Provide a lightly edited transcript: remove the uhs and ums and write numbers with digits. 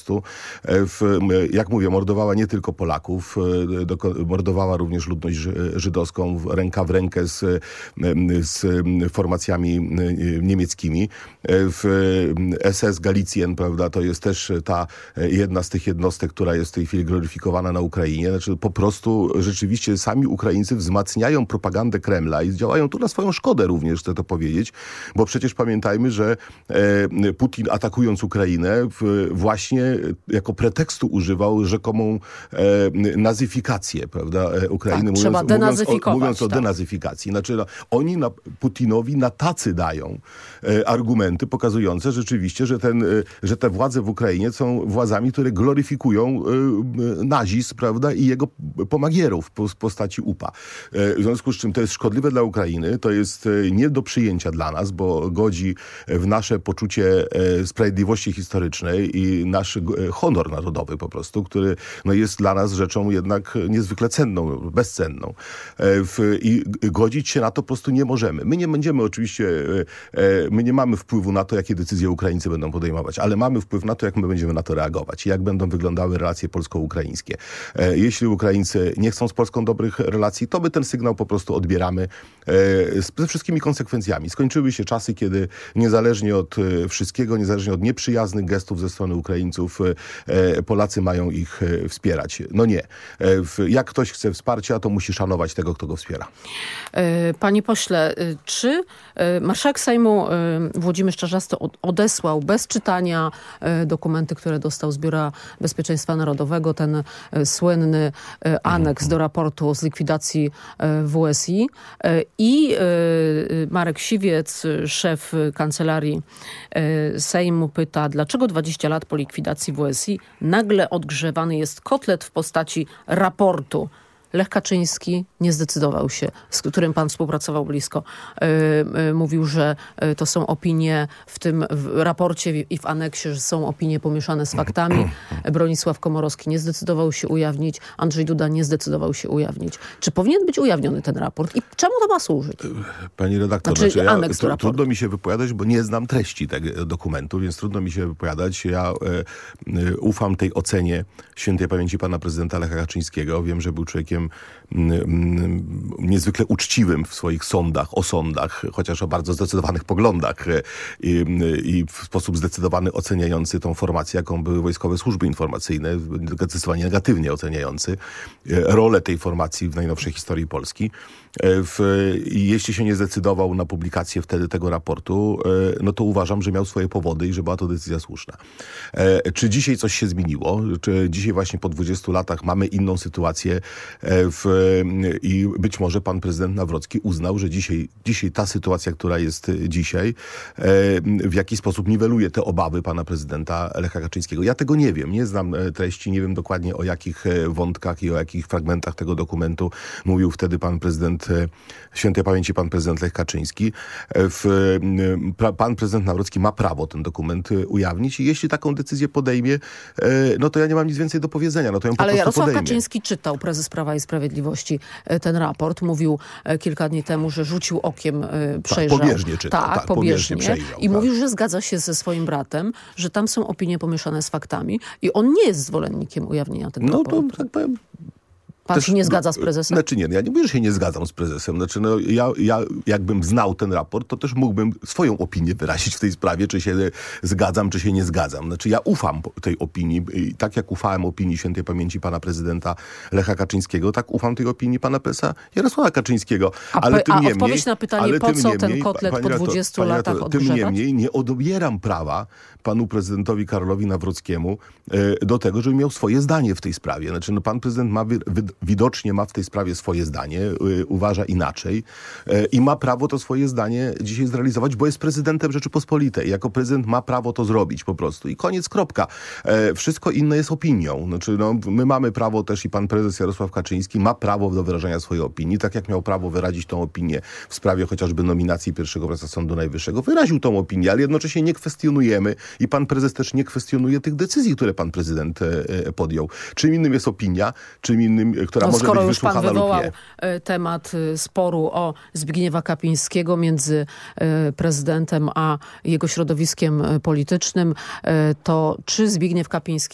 prostu. Jak mówię, mordowała nie tylko Polaków, mordowała również ludność żydowską ręka w rękę z formacjami niemieckimi. SS Galicjen, prawda, to jest też ta jedna z tych jednostek, która jest w tej chwili gloryfikowana na Ukrainie. Znaczy po prostu rzeczywiście sami Ukraińcy wzmacniają propagandę Kremla i działają tu na swoją szkodę również, chcę to powiedzieć, bo przecież pamiętajmy, że Putin atakując Ukrainę właśnie jako pretekstu używał rzekomą nazyfikację, prawda, Ukrainy, tak, trzeba denazyfikować, mówiąc o denazyfikacji. Znaczy Oni Putinowi na tacy dają argumenty pokazujące rzeczywiście, że te władze w Ukrainie są władzami, które gloryfikują nazizm, prawda, i jego pomagierów w postaci UPA. W związku z czym to jest szkodliwe dla Ukrainy, to jest nie do przyjęcia dla nas, bo godzi w nasze poczucie sprawiedliwości historycznej i nasz honor narodowy po prostu, który jest dla nas rzeczą jednak niezwykle cenną, bezcenną. I godzić się na to po prostu nie możemy. My nie będziemy oczywiście, my nie mamy wpływu na to, jakie decyzje Ukraińcy będą podejmować, ale mamy wpływ na to, jak my będziemy na to reagować i jak będą wyglądały relacje polsko-ukraińskie. Jeśli Ukraińcy nie chcą z Polską dobrych relacji, to my ten sygnał po prostu odbieramy ze wszystkimi konsekwencjami. Skończyły się czasy, kiedy niezależnie od wszystkiego, niezależnie od nieprzyjaznych gestów ze strony Ukraińców, Polacy mają ich wspierać. No nie. Jak ktoś chce wsparcia, to musi szanować tego, kto go wspiera. Panie pośle, czy marszałek Sejmu Włodzimierz Czarzasty odesłał bez czytania dokumenty, które dostał z Biura Bezpieczeństwa Narodowego, ten słynny aneks do raportu z likwidacji WSI i Marek Siwiec, szef Kancelarii Sejmu pyta, dlaczego 20 lat po likwidacji WSI nagle odgrzewany jest kotlet w postaci raportu. Lech Kaczyński nie zdecydował się, z którym pan współpracował blisko. Mówił, że to są opinie w tym raporcie i w aneksie, że są opinie pomieszane z faktami. Bronisław Komorowski nie zdecydował się ujawnić. Andrzej Duda nie zdecydował się ujawnić. Czy powinien być ujawniony ten raport i czemu to ma służyć? Pani redaktor, trudno mi się wypowiadać, bo nie znam treści tego dokumentu, więc trudno mi się wypowiadać. Ja ufam tej ocenie świętej pamięci pana prezydenta Lecha Kaczyńskiego. Wiem, że był człowiekiem niezwykle uczciwym w swoich osądach, chociaż o bardzo zdecydowanych poglądach i w sposób zdecydowany oceniający tą formację, jaką były wojskowe służby informacyjne, zdecydowanie negatywnie oceniający rolę tej formacji w najnowszej historii Polski. Jeśli się nie zdecydował na publikację wtedy tego raportu, no to uważam, że miał swoje powody i że była to decyzja słuszna. Czy dzisiaj coś się zmieniło? Czy dzisiaj właśnie po 20 latach mamy inną sytuację i być może pan prezydent Nawrocki uznał, że dzisiaj ta sytuacja, która jest dzisiaj, w jakiś sposób niweluje te obawy pana prezydenta Lecha Kaczyńskiego. Ja tego nie wiem. Nie znam treści, nie wiem dokładnie o jakich wątkach i o jakich fragmentach tego dokumentu mówił wtedy pan prezydent, świętej pamięci pan prezydent Lech Kaczyński. Pan prezydent Nawrocki ma prawo ten dokument ujawnić i jeśli taką decyzję podejmie, no to ja nie mam nic więcej do powiedzenia. No to ją po Ale prostu Jarosław podejmie. Kaczyński czytał, prezes Prawa i Sprawiedliwości, ten raport. Mówił kilka dni temu, że rzucił okiem, przejrzał. Pobieżnie czytał. Tak, pobieżnie. Przejrzał, I mówił, że zgadza się ze swoim bratem, że tam są opinie pomieszane z faktami i on nie jest zwolennikiem ujawnienia tego raportu. No to tak powiem. Pan się nie zgadza z prezesem? Znaczy nie, ja nie mówię, że się nie zgadzam z prezesem. Znaczy ja jakbym znał ten raport, to też mógłbym swoją opinię wyrazić w tej sprawie, czy się zgadzam, czy się nie zgadzam. Znaczy ja ufam tej opinii i tak jak ufałem opinii świętej pamięci pana prezydenta Lecha Kaczyńskiego, tak ufam tej opinii pana prezesa Jarosława Kaczyńskiego. Ale tym niemniej, odpowiedź na pytanie, po co ten kotlet po 20 latach odgrzewać? Tym niemniej nie odbieram prawa panu prezydentowi Karolowi Nawrockiemu do tego, żeby miał swoje zdanie w tej sprawie. Znaczy pan prezydent widocznie ma w tej sprawie swoje zdanie, uważa inaczej i ma prawo to swoje zdanie dzisiaj zrealizować, bo jest prezydentem Rzeczypospolitej. Jako prezydent ma prawo to zrobić po prostu. I koniec, kropka. Wszystko inne jest opinią. Znaczy, my mamy prawo też i pan prezes Jarosław Kaczyński ma prawo do wyrażania swojej opinii, tak jak miał prawo wyrazić tą opinię w sprawie chociażby nominacji pierwszego prezesa Sądu Najwyższego. Wyraził tą opinię, ale jednocześnie nie kwestionujemy i pan prezes też nie kwestionuje tych decyzji, które pan prezydent podjął. Czym innym jest opinia, czym innym, która może skoro być już pan wysłuchana wywołał lub nie. temat sporu o Zbigniewa Kapińskiego między prezydentem a jego środowiskiem politycznym, to czy Zbigniew Kapiński